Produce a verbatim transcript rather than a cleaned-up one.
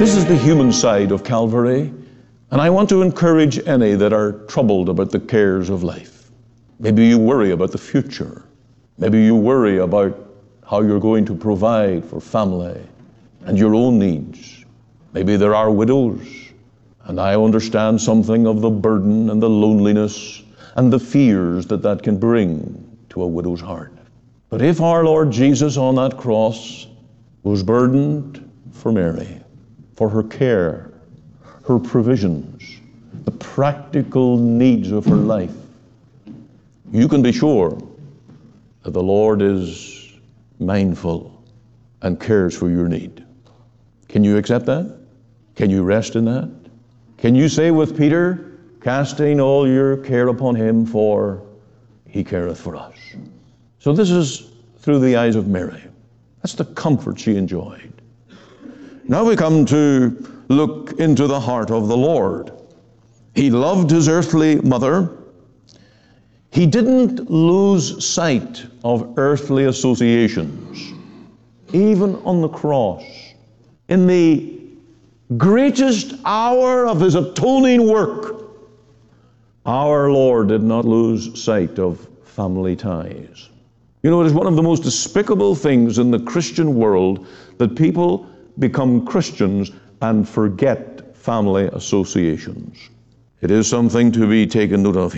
This is the human side of Calvary, and I want to encourage any that are troubled about the cares of life. Maybe you worry about the future. Maybe you worry about how you're going to provide for family and your own needs. Maybe there are widows, and I understand something of the burden and the loneliness and the fears that that can bring to a widow's heart. But if our Lord Jesus on that cross was burdened for Mary, for her care, her provisions, the practical needs of her life, you can be sure that the Lord is mindful and cares for your need. Can you accept that? Can you rest in that? Can you say with Peter, casting all your care upon him, for he careth for us? So this is through the eyes of Mary. That's the comfort she enjoyed. Now we come to look into the heart of the Lord. He loved his earthly mother. He didn't lose sight of earthly associations, even on the cross. In the greatest hour of his atoning work, our Lord did not lose sight of family ties. You know, it is one of the most despicable things in the Christian world that people become Christians and forget family associations. It is something to be taken note of.